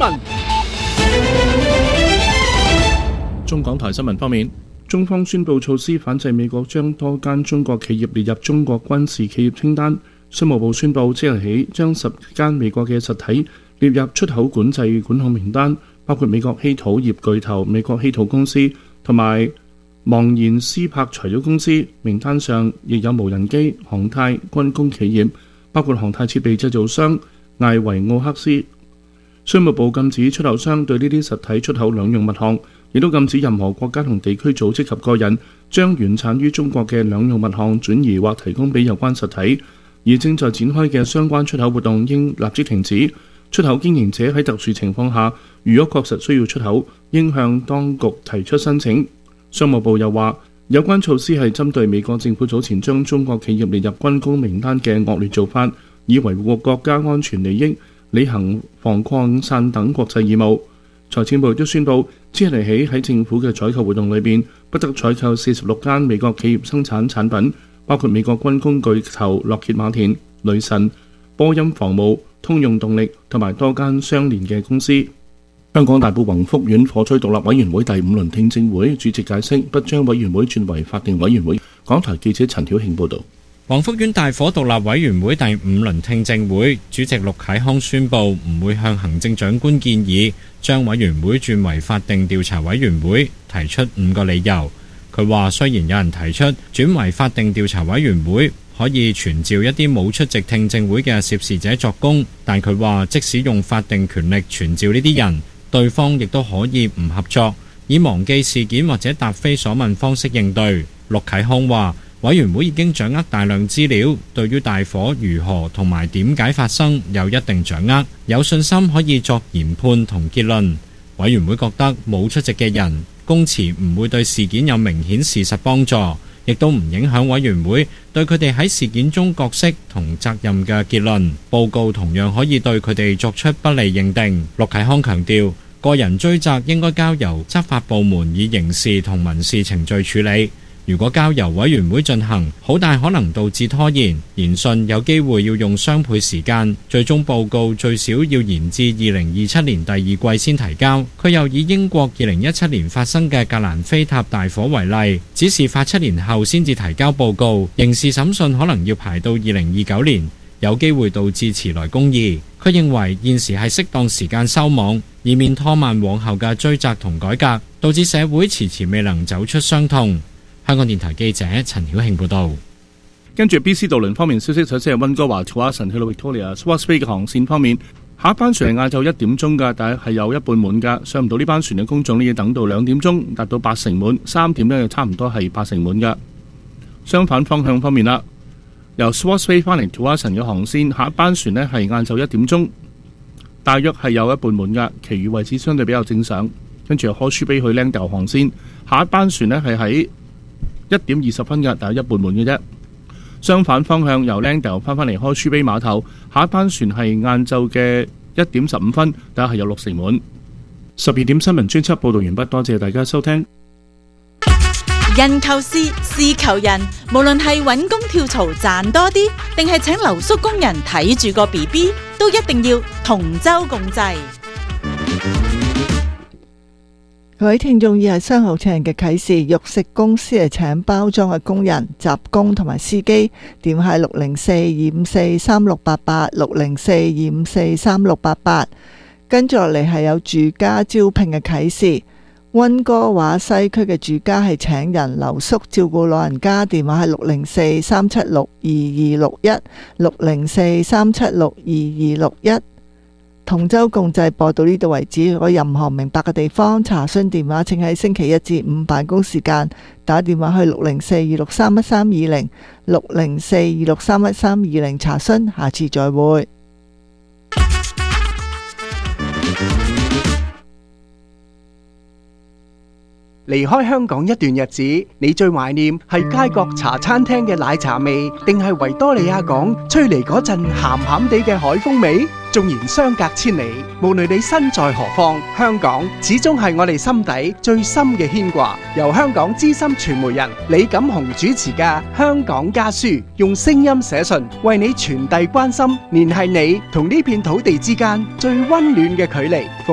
聞。 中港台新聞方面，中方宣布措施反制美國將多間中國企業列入中國軍事企業清單。商務部宣布即日起將10間美國嘅實體列入出口管制管控名單，包括美國稀土業巨頭美國稀土公司同埋茫然斯柏材料公司。名單上亦有無人機、航太、軍工企業，包括航太設備製造商艾維奧克斯。商務部禁止出口商對呢啲實體出口兩用物項，亦都禁止任何國家同地區組織及個人將原產於中國嘅兩用物項轉移或提供俾有關實體。而正在展開嘅相關出口活動應立即停止。出口經營者喺特殊情況下，如果確實需要出口，應向當局提出申請。商務部又話，有關措施係針對美國政府早前將中國企業列入軍工名單嘅惡劣做法，以維護國家安全利益，履行防擴散等國際義務。財政部亦都宣布，即日起喺政府嘅採購活動裏邊，不得採購46間美國企業生產產品，包括美國軍工巨頭洛歇馬田、雷神、波音防務、通用動力同埋多間相連嘅公司。香港大埔宏福苑火災獨立委員會第5輪聽證會主席解釋，不將委員會轉為法定委員會。港台記者陳曉慶報導。 宏福苑大火獨立委員會第5輪聽證會主席陸啟康宣布，唔會向行政長官建議將委員會轉為法定調查委員會，提出5個理由。佢話雖然有人提出轉為法定調查委員會可以傳召一啲冇出席聽證會嘅涉事者作供，但佢話即使用法定權力傳召呢啲人，對方亦都可以唔合作，以忘記事件或者答非所問方式應對。陸啟康話委員會已經掌握大量資料，對於大火如何同埋點解發生有一定掌握，有信心可以作研判同結論。委員會覺得冇出席嘅人供詞唔會對事件有明顯事實幫助，亦都唔影響委員會對佢哋喺事件中角色同責任嘅結論。報告同樣可以對佢哋作出不利認定。陸啟康強調，個人追責應該交由執法部門以刑事同民事程序處理。如果交由委員會進行，好大可能導致拖延，研訊有機會要用雙倍時間，最終報告最少要延至2027年第2季先提交。佢又以英國2017年發生嘅格蘭菲塔大火為例，指事發7年後先至提交報告，刑事審訊可能要排到2029年，有機會導致遲來公義。佢認為現時係適當時間收網，以免拖慢往後嘅追責同改革，導致社會遲遲未能走出傷痛。香港電台記者陳曉慶報道。 跟住 BC 渡輪方面消息，首先係溫哥華跳下神去到 Victoria。Swartz Bay 嘅航線方面，下一班船係晏晝1點鐘㗎，但係有一半滿㗎。上唔到呢班船嘅公眾呢，要等到2點鐘，達到80滿。3點呢，差唔多係80滿㗎。相反方向方面啦，由 Swartz Bay 翻嚟跳下神嘅航線，下一班船呢係晏晝1點鐘，大約係有一半滿㗎，其餘位置相對比較正常。跟住由 Horseshoe Bay 去 Langdale 航線，下一班船呢係喺1點20分嘅，但係一半滿嘅啫。相反方向由 Langdale 翻嚟Horseshoe Bay碼頭，下一班船係晏晝嘅1點15分，但係有6成滿。12點新聞專輯報道完畢，多謝大家收聽。 人求事，事求人，無論係揾工跳槽賺多啲，定係請留宿工人睇住個 BB， 都一定要同舟共濟。 各位聽眾，以下商號請人嘅啟示，肉食公司係請包裝嘅工人、雜工同埋司機，電話係604-254-3688 604-254-3688。跟住落嚟係有住家招聘嘅啟示，溫哥華西區嘅住家係請人留宿照顧老人家，電話係604-376-2261 604-376-2261。同舟共濟播到呢度為止，如果任何明白嘅地方查詢電話，請喺星期1至5辦公時間打電話去604-263-1320 604-263-1320查詢。下次再會。 離開香港一段日子，你最懷念係街角茶餐廳嘅奶茶味，定係維多利亞港吹嚟嗰陣鹹鹹地嘅海風味？縱然相隔千里，無論你身在何方，香港始終係我哋心底最深嘅牽掛。由香港資深傳媒人李錦雄主持嘅《香港家書》，用聲音寫信，為你傳遞關心，聯繫你同呢片土地之間最溫暖嘅距離。